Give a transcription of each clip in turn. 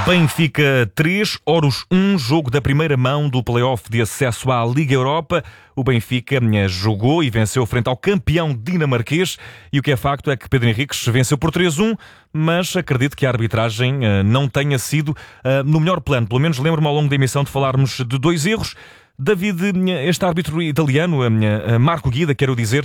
Benfica 3, Horus 1, jogo da primeira mão do play-off de acesso à Liga Europa. O Benfica jogou e venceu frente ao campeão dinamarquês. E o que é facto é que Pedro Henriques venceu por 3-1, mas acredito que a arbitragem não tenha sido no melhor plano. Pelo menos lembro-me ao longo da emissão de falarmos de 2 erros. David, este árbitro italiano, Marco Guida, quero dizer,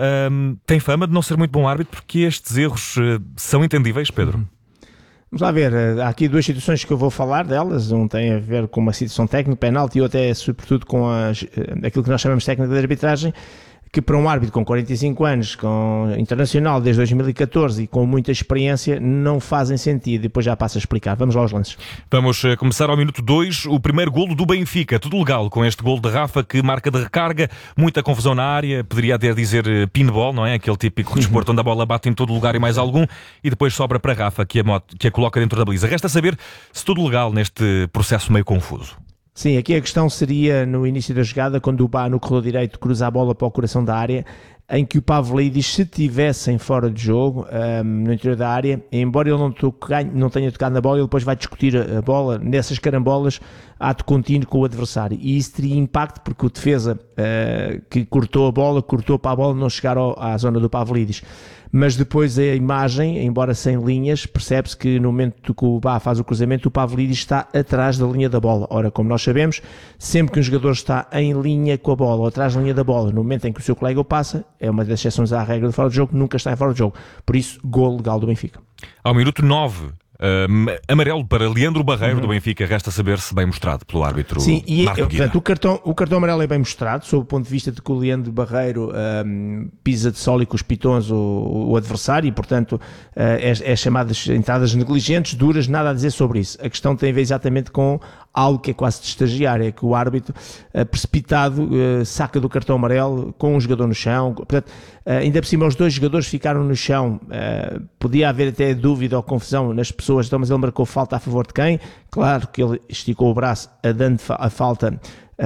tem fama de não ser muito bom árbitro, porque estes erros são entendíveis, Pedro? Vamos lá ver, há aqui 2 situações que eu vou falar delas, um tem a ver com uma situação técnica, penalti, e outra é sobretudo com aquilo que nós chamamos de técnica de arbitragem, que para um árbitro com 45 anos, com internacional desde 2014 e com muita experiência, não fazem sentido. Depois já passo a explicar. Vamos lá aos lances. Vamos começar ao minuto 2, o primeiro golo do Benfica. Tudo legal com este golo de Rafa, que marca de recarga, muita confusão na área, poderia até dizer pinball, não é? Aquele típico desporto onde a bola bate em todo lugar e mais algum, e depois sobra para Rafa, que a coloca dentro da baliza. Resta saber se tudo legal neste processo meio confuso. Sim, aqui a questão seria no início da jogada, quando o Bá no corredor direito cruza a bola para o coração da área, em que o Pavlidis, se tivessem fora de jogo, no interior da área, embora ele não tenha tocado na bola, ele depois vai discutir a bola nessas carambolas, ato contínuo com o adversário. E isso teria impacto, porque o defesa que cortou para a bola não chegar à zona do Pavlidis. Mas depois a imagem, embora sem linhas, percebe-se que no momento que o Bá faz o cruzamento, o Pavlidis está atrás da linha da bola. Ora, como nós sabemos, sempre que um jogador está em linha com a bola ou atrás da linha da bola, no momento em que o seu colega o passa, é uma das exceções à regra de fora de jogo, nunca está em fora de jogo. Por isso, gol legal do Benfica. Ao minuto 9, amarelo para Leandro Barreiro do Benfica, resta saber se bem mostrado pelo árbitro. Sim, e Marco Guida. Portanto, o cartão amarelo é bem mostrado, sob o ponto de vista de que o Leandro Barreiro pisa de sol e com os pitons o adversário e, portanto, é chamadas entradas negligentes, duras, nada a dizer sobre isso. A questão tem a ver exatamente com algo que é quase de estagiário, é que o árbitro, precipitado, saca do cartão amarelo com um jogador no chão. Portanto, ainda por cima os 2 jogadores ficaram no chão, podia haver até dúvida ou confusão nas pessoas, então, mas ele marcou falta a favor de quem? Claro que ele esticou o braço dando a falta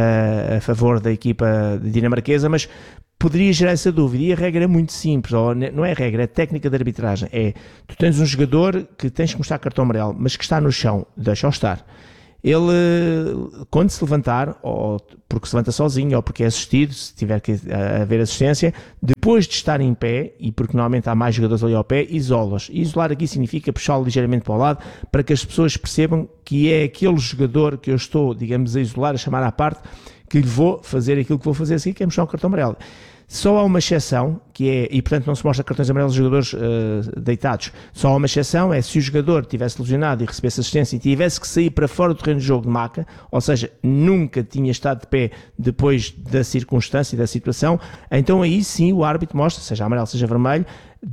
a favor da equipa dinamarquesa, mas poderia gerar essa dúvida. E a regra é muito simples, ou não é regra, é técnica de arbitragem. Tu tens um jogador que tens que mostrar cartão amarelo, mas que está no chão, deixa-o estar. Ele, quando se levantar, ou porque se levanta sozinho, ou porque é assistido, se tiver que haver assistência, depois de estar em pé, e porque normalmente há mais jogadores ali ao pé, isola-os. Isolar aqui significa puxá-lo ligeiramente para o lado, para que as pessoas percebam que é aquele jogador que eu estou, digamos, a isolar, a chamar à parte, que lhe vou fazer aquilo que vou fazer assim, que é mostrar um cartão amarelo. Só há uma exceção, que é, e portanto não se mostra cartões amarelos de jogadores deitados, só há uma exceção, é se o jogador tivesse lesionado e recebesse assistência e tivesse que sair para fora do terreno de jogo de maca, ou seja, nunca tinha estado de pé depois da circunstância e da situação, então aí sim o árbitro mostra, seja amarelo, seja vermelho,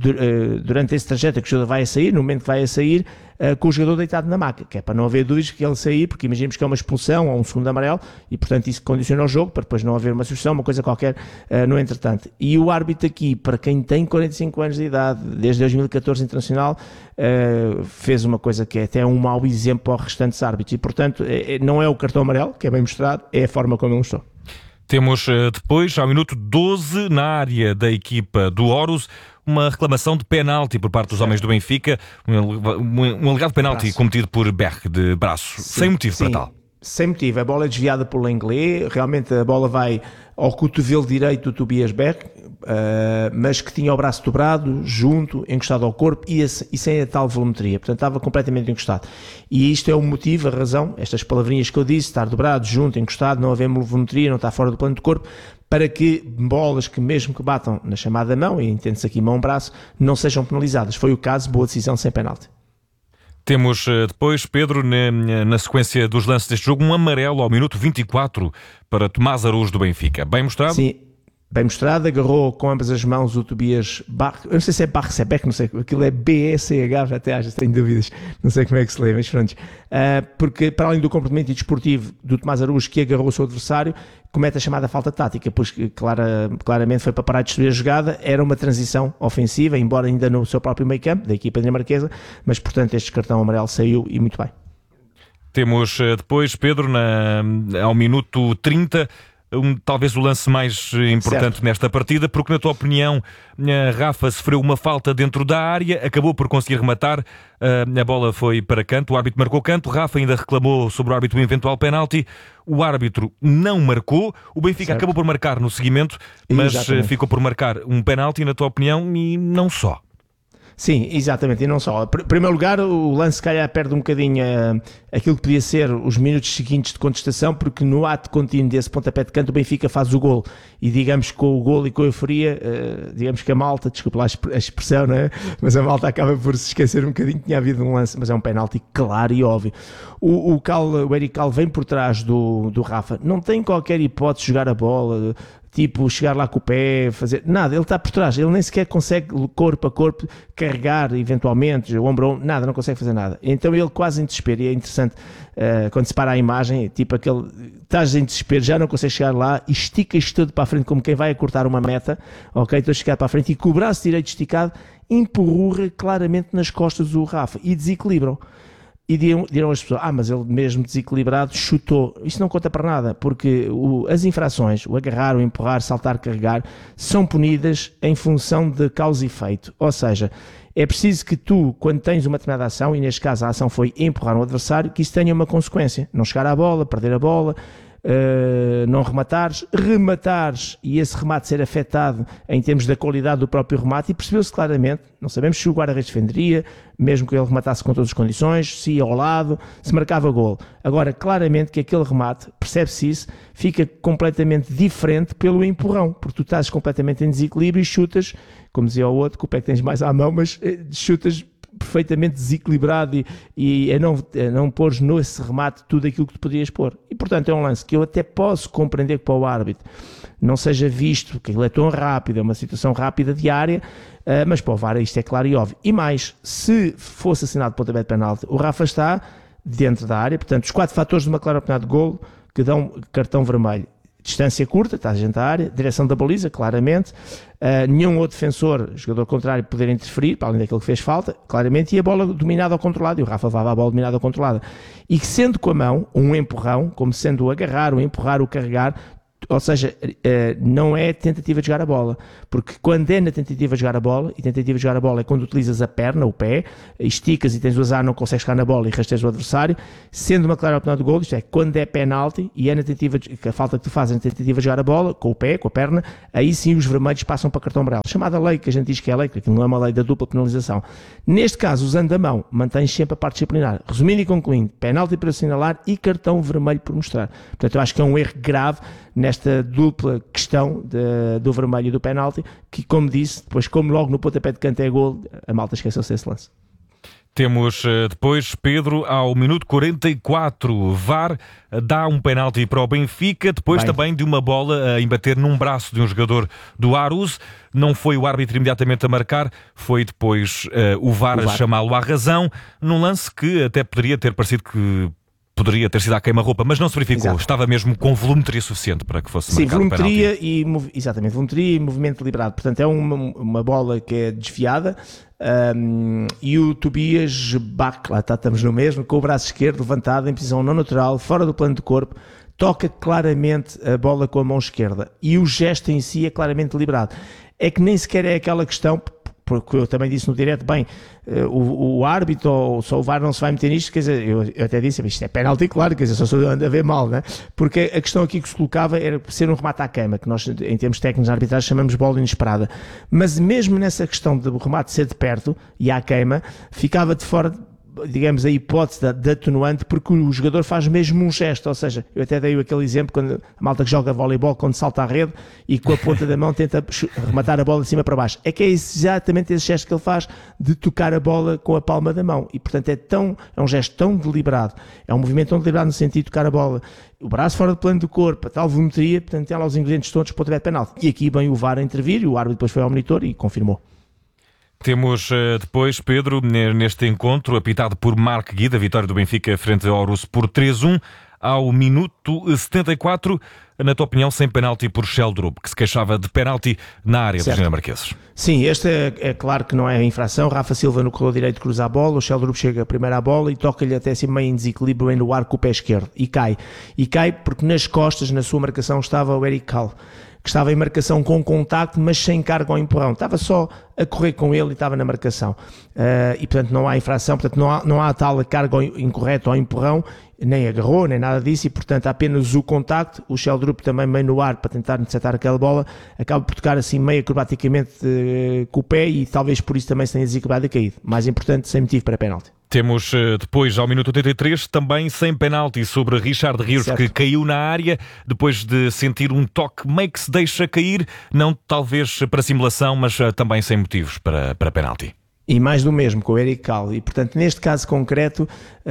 durante esse trajeto que o jogador vai a sair, no momento que vai a sair, com o jogador deitado na maca, que é para não haver dúvidas que ele sair, porque imaginemos que é uma expulsão ou um segundo amarelo, e portanto isso condiciona o jogo, para depois não haver uma substituição, uma coisa qualquer no entretanto. E o árbitro aqui, para quem tem 45 anos de idade, desde 2014 internacional, fez uma coisa que é até um mau exemplo para os restantes árbitros, e portanto não é o cartão amarelo, que é bem mostrado, é a forma como ele mostrou. Temos depois, ao minuto 12, na área da equipa do Horus, uma reclamação de penalti por parte dos homens do Benfica, um alegado penalti cometido por Berg de braço, sem motivo para tal. Sem motivo, a bola é desviada pelo Lenglet, realmente a bola vai ao cotovelo direito do Tobias Berg, mas que tinha o braço dobrado, junto, encostado ao corpo e sem a tal volumetria, portanto estava completamente encostado. E isto é o motivo, a razão, estas palavrinhas que eu disse, estar dobrado, junto, encostado, não haver volumetria, não estar fora do plano do corpo, para que bolas que mesmo que batam na chamada mão, e entende-se aqui mão-braço, não sejam penalizadas. Foi o caso, boa decisão sem penalti. Temos depois, Pedro, na sequência dos lances deste jogo, um amarelo ao minuto 24 para Tomás Araújo do Benfica. Bem mostrado? Sim, bem mostrado. Agarrou com ambas as mãos o Tobias Barr. Eu não sei se é Barr, se é Beck, não sei. Aquilo é B-E-C-H, até às vezes tenho dúvidas. Não sei como é que se lê, mas pronto. Porque, para além do comportamento desportivo do Tomás Araújo, que agarrou o seu adversário, comete a chamada falta tática, pois claramente foi para parar de destruir a jogada. Era uma transição ofensiva, embora ainda no seu próprio meio campo, da equipa dinamarquesa, mas portanto este cartão amarelo saiu e muito bem. Temos depois, Pedro, ao minuto 30, talvez o lance mais importante nesta partida, porque na tua opinião Rafa sofreu uma falta dentro da área, acabou por conseguir rematar, a bola foi para canto, o árbitro marcou canto, Rafa ainda reclamou sobre o árbitro um eventual penalti, o árbitro não marcou, o Benfica acabou por marcar no seguimento, mas ficou por marcar um penalti, na tua opinião, e não só. Sim, exatamente, e não só. Em primeiro lugar, o lance se calhar perde um bocadinho aquilo que podia ser os minutos seguintes de contestação, porque no ato contínuo desse pontapé de canto o Benfica faz o gol, e digamos que com o gol e com a euforia, digamos que a malta, desculpa lá a expressão, não é? Mas a malta acaba por se esquecer um bocadinho que tinha havido um lance, mas é um penalti claro e óbvio. O Eric Cal vem por trás do Rafa, não tem qualquer hipótese de jogar a bola, tipo chegar lá com o pé, fazer nada, ele está por trás, ele nem sequer consegue corpo a corpo carregar eventualmente, o ombro a ombro, nada, não consegue fazer nada, então ele quase em desespero, e é interessante quando se para a imagem, tipo aquele, estás em desespero, já não consegues chegar lá, esticas todo para a frente como quem vai a cortar uma meta, ok, estou a chegar para a frente e com o braço direito esticado, empurra claramente nas costas do Rafa e desequilibram. E dirão as pessoas, mas ele mesmo desequilibrado chutou. Isso não conta para nada, porque as infrações, o agarrar, o empurrar, saltar, carregar, são punidas em função de causa e efeito. Ou seja, é preciso que tu, quando tens uma determinada ação, e neste caso a ação foi empurrar um adversário, que isso tenha uma consequência. Não chegar à bola, perder a bola, não rematares e esse remate ser afetado em termos da qualidade do próprio remate, e percebeu-se claramente, não sabemos se o guarda-redes defenderia, mesmo que ele rematasse com todas as condições, se ia ao lado, se marcava gol. Agora, claramente que aquele remate, percebe-se isso, fica completamente diferente pelo empurrão, porque tu estás completamente em desequilíbrio e chutas, como dizia o outro, que o pé que tens mais à mão, mas chutas perfeitamente desequilibrado e a não pôres nesse remate tudo aquilo que tu podias pôr. E, portanto, é um lance que eu até posso compreender que para o árbitro não seja visto, que ele é tão rápido, é uma situação rápida diária, mas para o VAR isto é claro e óbvio. E mais, se fosse assinado pontapé de penalti, o Rafa está dentro da área, portanto, os 4 fatores de uma clara oportunidade de golo que dão cartão vermelho. Distância curta, está dentro da área, direção da baliza, claramente, nenhum outro defensor, jogador contrário, poder interferir, para além daquele que fez falta, claramente, e a bola dominada ou controlada, e o Rafa levava a bola dominada ou controlada. E que sendo com a mão, um empurrão, como sendo o agarrar, o empurrar, o carregar, ou seja, não é tentativa de jogar a bola, porque quando é na tentativa de jogar a bola, e tentativa de jogar a bola é quando utilizas a perna, o pé, esticas e tens o azar, não consegues chegar na bola e rasteiras o adversário, sendo uma clara oportunidade de golo, isto é, quando é penalti e é na tentativa, que a falta que tu fazes é na tentativa de jogar a bola, com o pé, com a perna, aí sim os vermelhos passam para cartão amarelo, chamada lei, que a gente diz que é lei, porque aquilo não é uma lei da dupla penalização. Neste caso, usando a mão, mantens sempre a parte disciplinar. Resumindo e concluindo, penalti para assinalar e cartão vermelho por mostrar. Portanto, eu acho que é um erro grave nesta dupla questão do vermelho e do penalti, que, como disse, depois, como logo no pontapé de canto é gol, a malta esqueceu-se desse lance. Temos depois, Pedro, ao minuto 44, VAR dá um penalti para o Benfica, depois também de uma bola a embater num braço de um jogador do Aarhus. Não foi o árbitro imediatamente a marcar, foi depois o VAR a chamá-lo à razão, num lance que até poderia ter parecido que poderia ter sido à queima-roupa, mas não se verificou. Exato. Estava mesmo com volumetria suficiente para que fosse marcado o penalti. Exatamente, volumetria e movimento deliberado. Portanto, é uma bola que é desviada e o Tobias Bach, lá estamos no mesmo, com o braço esquerdo levantado em posição não natural, fora do plano de corpo, toca claramente a bola com a mão esquerda e o gesto em si é claramente deliberado. É que nem sequer é aquela questão, porque eu também disse no direto, o árbitro ou só o VAR não se vai meter nisto, quer dizer, eu até disse, isto é penalti, claro, quer dizer, só estou a ver mal, né? Porque a questão aqui que se colocava era ser um remate à queima, que nós, em termos técnicos de arbitragem, chamamos de bola inesperada. Mas mesmo nessa questão do remate ser de perto e à queima, ficava de fora, digamos, a hipótese da atenuante, porque o jogador faz mesmo um gesto, ou seja, eu até dei aquele exemplo quando a malta que joga voleibol, quando salta à rede e com a ponta da mão tenta rematar a bola de cima para baixo, é que é exatamente esse gesto que ele faz de tocar a bola com a palma da mão, e portanto é um gesto tão deliberado, é um movimento tão deliberado no sentido de tocar a bola, o braço fora do plano do corpo, a tal volumetria, portanto tem lá os ingredientes todos para o de penalti, e aqui vem o VAR a intervir, e o árbitro depois foi ao monitor e confirmou. Temos depois, Pedro, neste encontro, apitado por Marc Guida, a vitória do Benfica frente ao Aarhus por 3-1. ao minuto 74. Na tua opinião, sem penalti por Sheldrup, que se queixava de penalti na área dos dinamarqueses. Sim, este é claro que não é infração. Rafa Silva no corredor direito cruza a bola, o Sheldrup chega primeiro à bola e toca-lhe até assim meio em desequilíbrio bem no ar com o pé esquerdo e cai. E cai porque nas costas, na sua marcação, estava o Eric Kall, que estava em marcação com contacto, mas sem carga ao empurrão. Estava só a correr com ele e estava na marcação. E, portanto, não há infração, portanto, não há tal carga incorreta ao empurrão, nem agarrou, nem nada disso, e, portanto, há apenas o contacto. O Sheldrup também meio no ar para tentar interceptar aquela bola, acaba por tocar assim meio acrobaticamente com o pé e talvez por isso também se tenha desequilibrado e caído. Mais importante, sem motivo para penalti. Temos depois, ao minuto 83, também sem penalti sobre Richard Rios, que caiu na área depois de sentir um toque meio que se deixa cair, não talvez para simulação, mas também sem motivos para penalti. E mais do mesmo com o Eric Kall. E, portanto, neste caso concreto,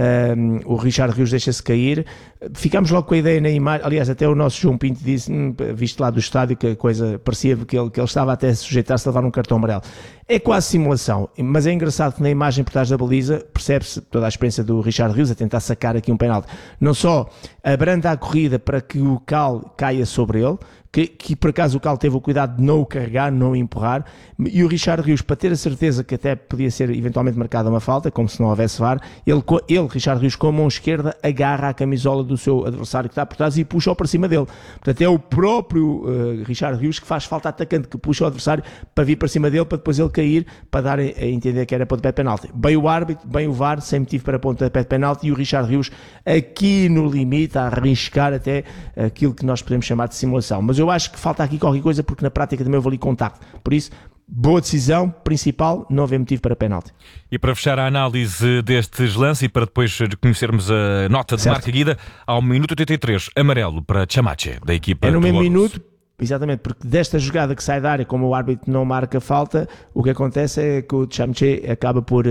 o Richard Rios deixa-se cair. Ficámos logo com a ideia na imagem. Aliás, até o nosso João Pinto disse, visto lá do estádio, que a coisa parecia que ele estava até a sujeitar-se a levar um cartão amarelo. É quase simulação, mas é engraçado que na imagem por trás da baliza percebe-se toda a experiência do Richard Rios a tentar sacar aqui um penalti. Não só abranda a corrida para que o Kall caia sobre ele, que por acaso o Kall teve o cuidado de não o carregar, não o empurrar, e o Richard Rios, para ter a certeza que até podia ser eventualmente marcada uma falta, como se não houvesse VAR, ele Richard Rios, com a mão esquerda, agarra a camisola do seu adversário que está por trás e puxa-o para cima dele. Portanto, é o próprio Richard Rios que faz falta atacante, que puxa o adversário para vir para cima dele, para depois ele cair, para dar a entender que era pontapé de penalti. Bem o árbitro, bem o VAR, sem motivo para pontapé de penalti, e o Richard Rios aqui no limite, a arriscar até aquilo que nós podemos chamar de simulação. Mas eu acho que falta aqui qualquer coisa, porque na prática também houve ali contacto. Por isso, boa decisão, principal, não haver motivo para penalti. E para fechar a análise destes lances e para depois conhecermos a nota de Marc Guida, ao minuto 83, amarelo para Chamache, da equipa do Orus. É no mesmo minuto, Exatamente, porque desta jogada que sai da área, como o árbitro não marca falta, o que acontece é que o Chamache acaba por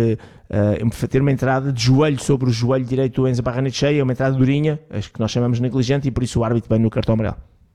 ter uma entrada de joelho sobre o joelho direito do Enzo Barrenetxea, uma entrada durinha, acho que nós chamamos negligente, e por isso o árbitro vem no cartão amarelo.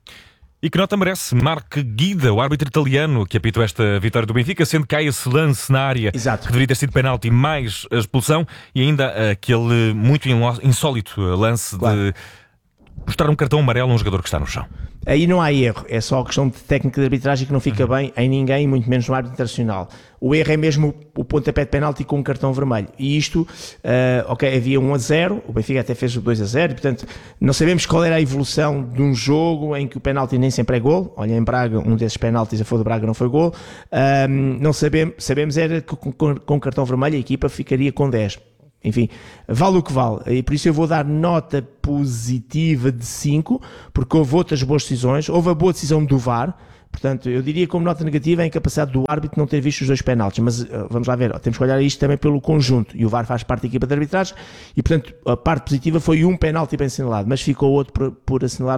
E que nota merece Marc Guida, o árbitro italiano que apitou esta vitória do Benfica, sendo que há esse lance na área, exato, que deveria ter sido penalti mais a expulsão, e ainda aquele muito insólito lance, claro, de mostrar um cartão amarelo a um jogador que está no chão. Aí não há erro, é só questão de técnica de arbitragem que não fica bem em ninguém, muito menos no árbitro internacional. O erro é mesmo o pontapé de penalti com um cartão vermelho. E isto, havia 1-0, o Benfica até fez o 2-0, e portanto não sabemos qual era a evolução de um jogo em que o penalti nem sempre é gol. Olha, em Braga, um desses penaltis a favor do Braga não foi gol. Não sabemos era que com cartão vermelho a equipa ficaria com 10. Enfim, vale o que vale, e por isso eu vou dar nota positiva de 5, porque houve outras boas decisões, houve a boa decisão do VAR, portanto eu diria como nota negativa a incapacidade do árbitro não ter visto os dois penaltis, mas vamos lá ver, temos que olhar isto também pelo conjunto, e o VAR faz parte da equipa de arbitragem, e portanto a parte positiva foi um penalti bem assinalado, mas ficou outro por assinalar,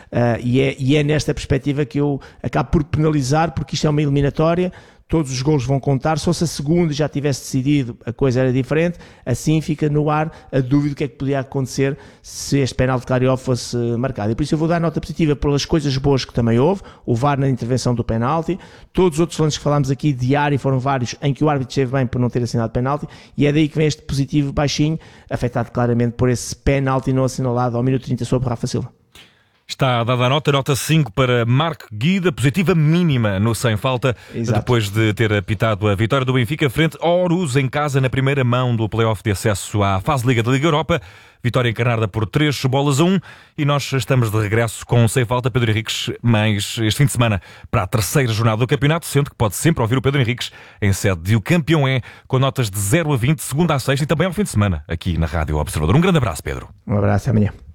e é nesta perspectiva que eu acabo por penalizar, porque isto é uma eliminatória. Todos os golos vão contar, só se a segunda já tivesse decidido a coisa era diferente, assim fica no ar a dúvida do que é que podia acontecer se este penalti claro fosse marcado. E por isso eu vou dar nota positiva pelas coisas boas que também houve, o VAR na intervenção do penalti, todos os outros lances que falámos aqui de área foram vários em que o árbitro esteve bem por não ter assinalado penalti, e é daí que vem este positivo baixinho, afetado claramente por esse penalti não assinalado ao minuto 30 sobre Rafa Silva. Está dada a nota 5 para Marc Guida, positiva mínima no sem falta, exato, depois de ter apitado a vitória do Benfica frente ao Orus em casa na primeira mão do play-off de acesso à fase Liga da Liga Europa. Vitória encarnada por 3-1, e nós estamos de regresso com sem falta Pedro Henriques, mais este fim de semana para a terceira jornada do campeonato, sendo que pode sempre ouvir o Pedro Henriques em sede de O Campeão É, com notas de 0 a 20, segunda a sexta e também ao fim de semana, aqui na Rádio Observador. Um grande abraço, Pedro. Um abraço, amanhã.